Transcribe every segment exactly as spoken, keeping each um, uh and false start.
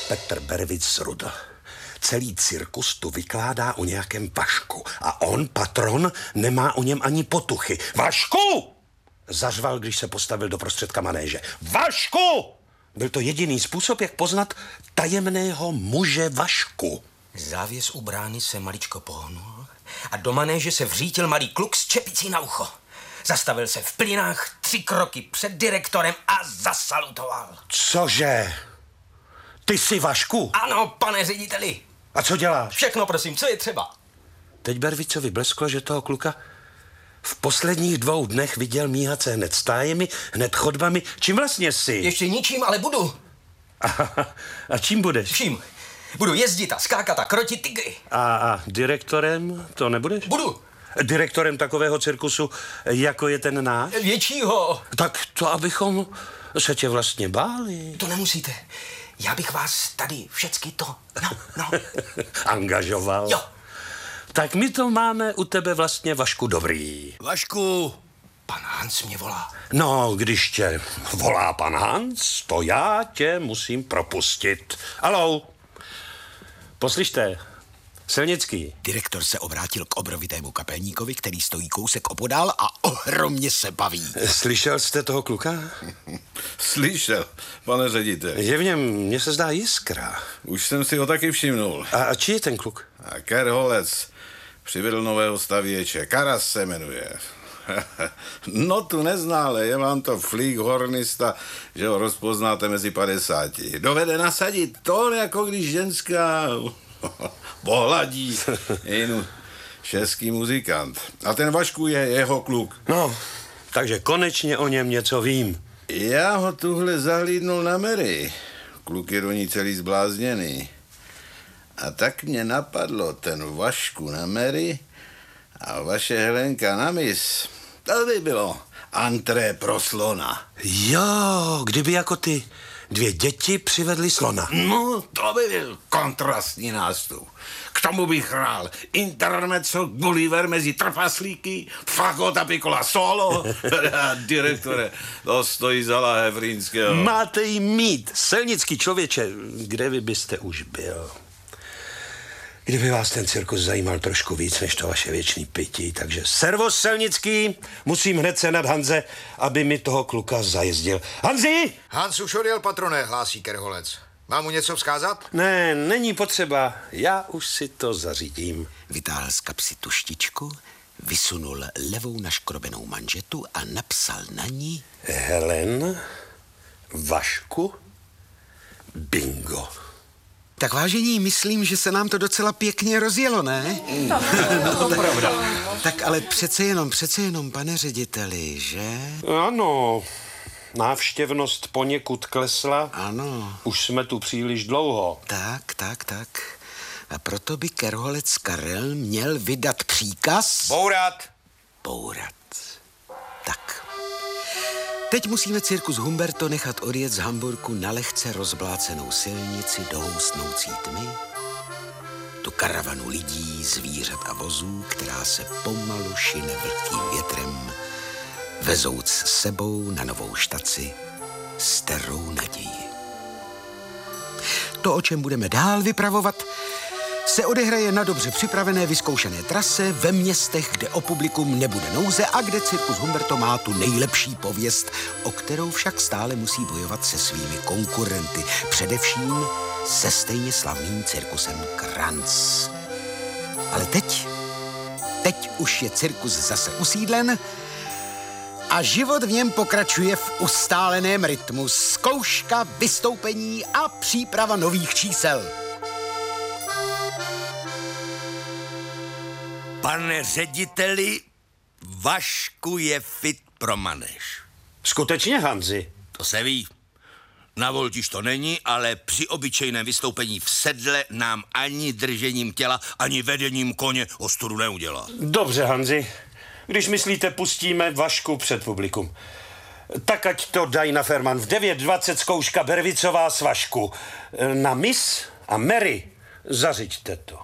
Petr Bervic Rudl. Celý cirkus tu vykládá o nějakém Vašku a on, patron, nemá o něm ani potuchy. Vašku! Zařval, když se postavil do prostředka manéže. Vašku! Byl to jediný způsob, jak poznat tajemného muže Vašku. Závěs u brány se maličko pohnul a do manéže se vřítil malý kluk s čepicí na ucho. Zastavil se v plynách tři kroky před direktorem a zasalutoval. Cože? Ty jsi Vašku? Ano, pane řediteli. A co děláš? Všechno, prosím, co je třeba? Teď Bervicovi blesklo, že toho kluka v posledních dvou dnech viděl míhat se hned stájemi, hned chodbami. Čím vlastně jsi? Ještě ničím, ale budu. A, a čím budeš? Vším. Budu jezdit a skákat a krotit tygry. A, a direktorem to nebudeš? Budu. Direktorem takového cirkusu, jako je ten náš? Většího. Tak to, abychom se tě vlastně báli. To nemusíte. Já bych vás tady všecky to, no, no. Angažoval. Jo. Tak my to máme u tebe vlastně, Vašku, dobrý. Vašku. Pan Hans mě volá. No, když tě volá pan Hans, to já tě musím propustit. Halou. Poslyšte, Selnický. Direktor se obrátil k obrovitému kapelníkovi, který stojí kousek opodál a ohromně se baví. Slyšel jste toho kluka? Slyšel, pane řediteli. Je v něm, mně se zdá, jiskra. Už jsem si ho taky všimnul. A, a čí je ten kluk? A Kerholec přivedl nového stavěče. Karas se jmenuje. No tu neznále, je vám to flík hornista, že ho rozpoznáte mezi padesáti. Dovede nasadit tón, jako když ženská pohladí. Jen český muzikant. A ten Vašku je jeho kluk. No, takže konečně o něm něco vím. Já ho tuhle zahlídnul na Mary. Kluk je do ní celý zblázněný. A tak mě napadlo ten Vašku na Mary a vaše Helenka na mis. To by bylo antré pro slona. Jo, kdyby jako ty dvě děti přivedly slona. No, to by byl kontrastní nástup. K tomu bych hrál intermezzo Gulliver mezi trpaslíky, fagot a piccola solo. Direktore, to stojí za lahev Rýnského. Máte jí mít, Selnický člověče, kde vy byste už byl? Kdyby vás ten cirkus zajímal trošku víc, než to vaše věčný pití. Takže servus, Selnický, musím hned se nad Hanze, aby mi toho kluka zajezdil. Hanzi! Hans už odjel, patrone, hlásí Kerholec. Mám mu něco vzkázat? Ne, není potřeba, já už si to zařídím. Vytáhl z kapsy tuštičku, vysunul levou naškrobenou manžetu a napsal na ní: Helen, Vašku, bingo. Tak vážení, myslím, že se nám to docela pěkně rozjelo, ne? No, to pravda. Tak ale přece jenom, přece jenom, pane řediteli, že? Ano, návštěvnost poněkud klesla. Ano. Už jsme tu příliš dlouho. Tak, tak, tak. A proto by Kerholec Karel měl vydat příkaz... Bourat! Bourat. Tak. Teď musíme cirkus Humberto nechat odjet z Hamburku na lehce rozblácenou silnici do housnoucí tmy, tu karavanu lidí, zvířat a vozů, která se pomalu šine vlhkým větrem, vezouc s sebou na novou štaci starou naději. To, o čem budeme dál vypravovat, se odehraje na dobře připravené vyzkoušené trase ve městech, kde o publikum nebude nouze a kde cirkus Humberto má tu nejlepší pověst, o kterou však stále musí bojovat se svými konkurenty, především se stejně slavným cirkusem Kranz. Ale teď, teď už je cirkus zase usídlen a život v něm pokračuje v ustáleném rytmu. Zkouška, vystoupení a příprava nových čísel. Pane řediteli, Vašku je fit pro manéž. Skutečně, Hanzi? To se ví. Na voltiž to není, ale při obyčejném vystoupení v sedle nám ani držením těla, ani vedením koně ostudu neudělá. Dobře, Hanzi. Když myslíte, pustíme Vašku před publikum. Tak ať to dají na Ferman. V devět dvacet zkouška Bervicová s Vašku. Na Miss a Mary zařiďte to.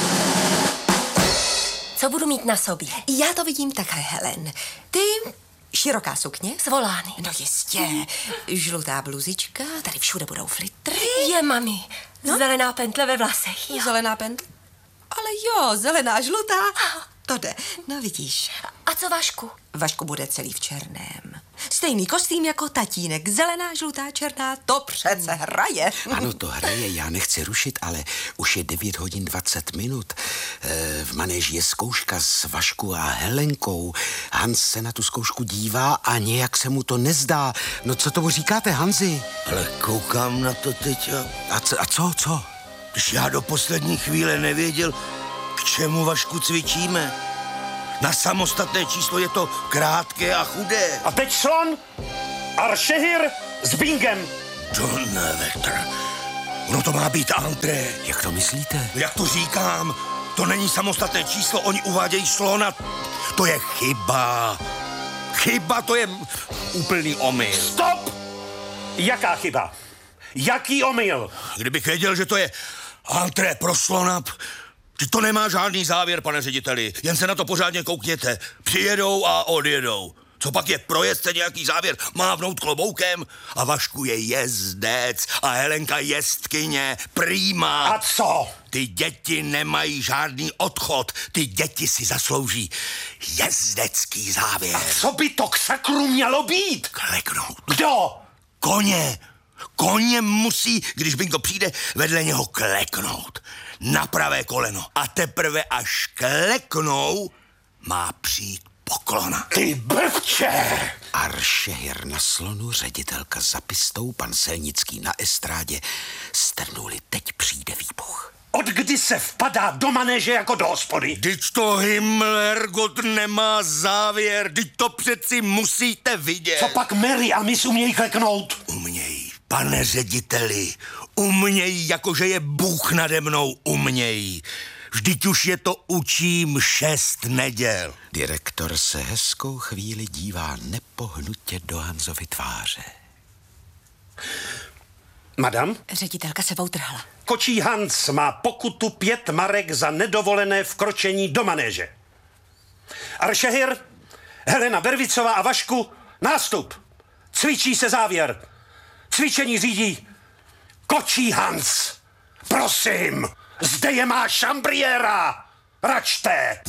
Co budu mít na sobě? Já to vidím takhle, Helen. Ty Široká sukně? Zvolány. No jistě. Žlutá bluzička, tady všude budou flitry. Je, mami. No? Zelená pentle ve vlasech. Jo. Zelená pentle? Ale jo, zelená, žlutá. To jde. No vidíš. A co Vašku? Vašku bude celý v černém. Stejný kostým jako tatínek. Zelená, žlutá, černá, to přece hraje. Ano, to hraje, já nechci rušit, ale už je devět hodin dvacet minut. E, v manéži je zkouška s Vašku a Helenkou. Hans se na tu zkoušku dívá a nějak se mu to nezdá. No co tomu říkáte, Hanzi? Ale koukám na to teď a... A co, a co, co? Když já do poslední chvíle nevěděl, k čemu Vašku cvičíme. Na samostatné číslo je to krátké a chudé. A teď slon Aršehir s Bingem. Donnerwetter. Ono to má být entré. Jak to myslíte? Jak to říkám, to není samostatné číslo, oni uvádějí slona. To je chyba. Chyba, to je úplný omyl. Stop! Jaká chyba? Jaký omyl? Kdybych věděl, že to je entré pro slona, to nemá žádný závěr, pane řediteli. Jen se na to pořádně koukněte. Přijedou a odjedou. Co pak je projezce nějaký závěr? Mávnout kloboukem? A Vašku je jezdec a Helenka jezdkyně. Prýma. A co? Ty děti nemají žádný odchod. Ty děti si zaslouží jezdecký závěr. A co by to k sakru mělo být? Kleknout. Kdo? Koně. Koně musí, když Bingo přijde, vedle něho kleknout. Na pravé koleno. A teprve až kleknou, má přijít poklona. Ty blbče! Aršehir na slonu, ředitelka za pistou, pan Selnický na estrádě. Strnuli, teď přijde výbuch. Od kdy se vpadá do manéže jako do hospody? Vždyť to Himmlergott nemá závěr, vždyť to přeci musíte vidět. Co pak Mary a Miss umějí kleknout? Umějí, pane řediteli, umějí, jakože je Bůh nade mnou, umějí. Vždyť už je to učím šest neděl. Direktor se hezkou chvíli dívá nepohnutě do Hanzovy tváře. Madam? Ředitelka se poutrhla. Kočí Hans má pokutu pět marek za nedovolené vkročení do manéže. Aršehir, Helena Bervicová a Vašku, nástup. Cvičí se závěr. Cvičení řídí Kočí Hans. Prosím, zde je má šambriéra. Račte.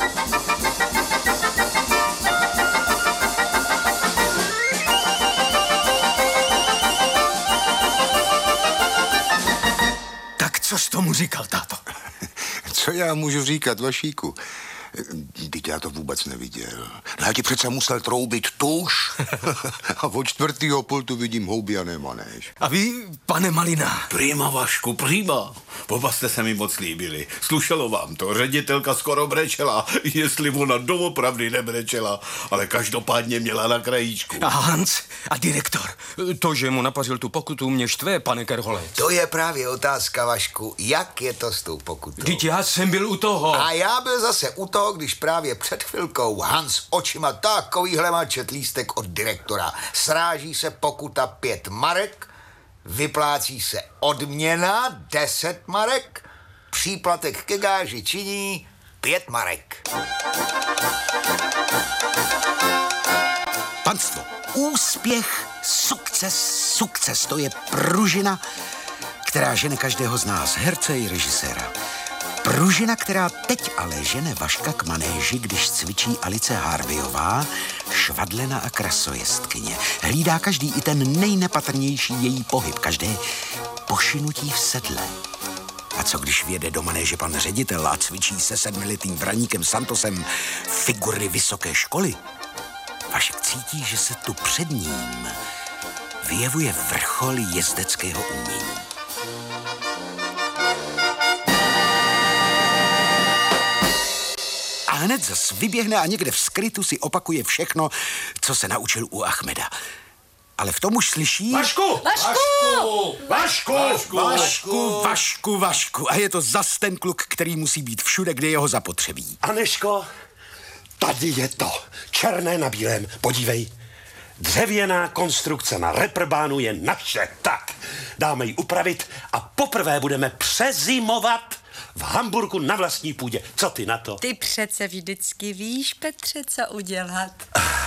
Tak co jsi tomu říkal, táto? Co já můžu říkat, Vašíku? Teď já to vůbec neviděl. No já ti přece musel troubit tuž. A od čtvrtýho pultu vidím houbiané manéž. A vy, pane Malina? Prima, Vašku, prima. Oba jste se mi moc líbili. Slušelo vám to. Ředitelka skoro brečela, jestli ona doopravdy nebrečela, ale každopádně měla na krajíčku. A Hans a direktor. To, že mu napařil tu pokutu, mě štve, pane Kerholec. To je právě otázka, Vašku. Jak je to s tou pokutou? Vždyť já jsem byl u toho. A já byl zase u toho, když právě před chvilkou Hans očima takovýhle má čet lístek od direktora. Sráží se pokuta pět marek, vyplácí se odměna deset marek, příplatek ke gáži činí pět marek. Panstvo, úspěch, sukces, sukces, to je pružina, která žene každého z nás, herce i režiséra. Pružina, která teď ale žene Vaška k manéži, když cvičí Alice Harveyová, švadlena a krasojezdkyně. Hlídá každý i ten nejnepatrnější její pohyb, každé pošinutí v sedle. A co když vjede do manéže pan ředitel a cvičí se sedmiletým vraníkem Santosem figury vysoké školy? Vašek cítí, že se tu před ním vyjevuje vrchol jezdeckého umění. A hned zas vyběhne a někde v skrytu si opakuje všechno, co se naučil u Achmeda. Ale v tom už slyší... Vašku! Vašku! Vašku! Vašku, Vašku, Vašku, Vašku. A je to zas ten kluk, který musí být všude, kde jeho zapotřebí. Aneško, tady je to. Černé na bílém. Podívej. Dřevěná konstrukce na reperbánu je naše. Tak, dáme ji upravit a poprvé budeme přezimovat v Hamburku na vlastní půdě. Co ty na to? Ty přece vždycky víš, Petře, co udělat.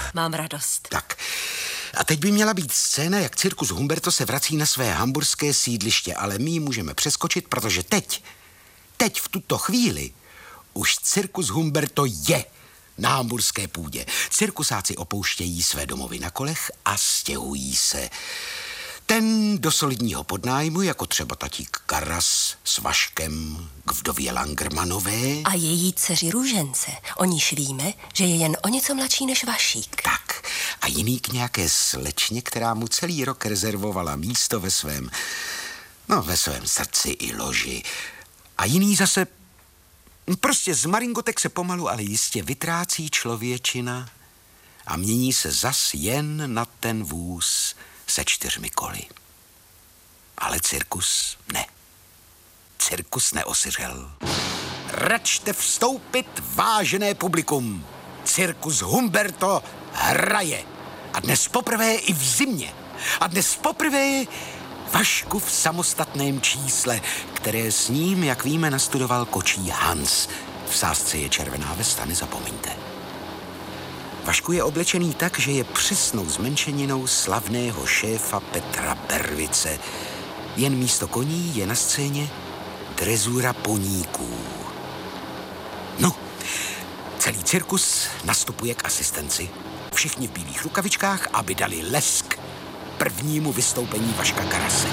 Mám radost. Tak. A teď by měla být scéna, jak cirkus Humberto se vrací na své hamburské sídliště, ale my ji můžeme přeskočit, protože teď, teď v tuto chvíli už cirkus Humberto je na hamburské půdě. Cirkusáci opouštějí své domovy na kolech a stěhují se. Ten do solidního podnájmu, jako třeba tatík Karas s Vaškem k vdově Langermanové. A její dceři Růžence. O níž víme, že je jen o něco mladší než Vašík. Tak. A jiný k nějaké slečně, která mu celý rok rezervovala místo ve svém, no ve svém srdci i loži. A jiný zase, prostě z maringotek se pomalu, ale jistě vytrácí člověčina a mění se zas jen na ten vůz se čtyřmi koly. Ale cirkus ne. Cirkus neosiřel. Račte vstoupit, vážené publikum. Cirkus Humberto hraje. A dnes poprvé i v zimě. A dnes poprvé Vašku v samostatném čísle, které s ním, jak víme, nastudoval kočí Hans. V sázce je červená vesta, nezapomeňte. Vašku je oblečený tak, že je přesnou zmenšeninou slavného šéfa Petra Bervice. Jen místo koní je na scéně drezura poníků. No, celý cirkus nastupuje k asistenci. Všichni v bílých rukavičkách, aby dali lesk prvnímu vystoupení Vaška Karase.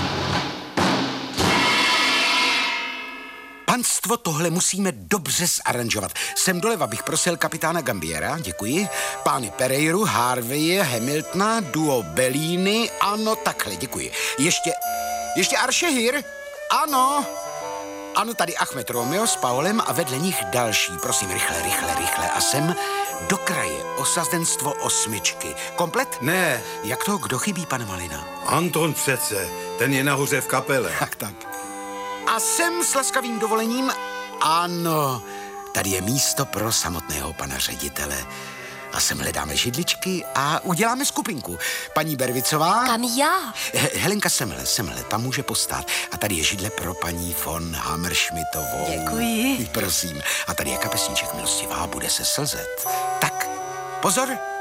Panstvo, tohle musíme dobře zaranžovat. Sem doleva bych prosil kapitána Gambiera, děkuji. Pány Pereiru, Harveye, Hamiltona, duo Bellini, ano, takhle, děkuji. Ještě, ještě Aršehir, ano. Ano, tady Achmed Romeo s Paolem a vedle nich další. Prosím, rychle, rychle, rychle. A sem do kraje osazenstvo osmičky. Komplet? Ne. Jak to, kdo chybí, pane Malina? Anton přece, ten je nahoře v kapele. Tak, tak. A sem s laskavým dovolením, ano, tady je místo pro samotného pana ředitele. A sem hledáme židličky a uděláme skupinku. Paní Bervicová. Kam já? He- Helenka semhle, semhle, tam může postát. A tady je židle pro paní von Hammerschmidtovou. Děkuji. Prosím. A tady je kapesníček milostivá, bude se slzet. Tak, pozor.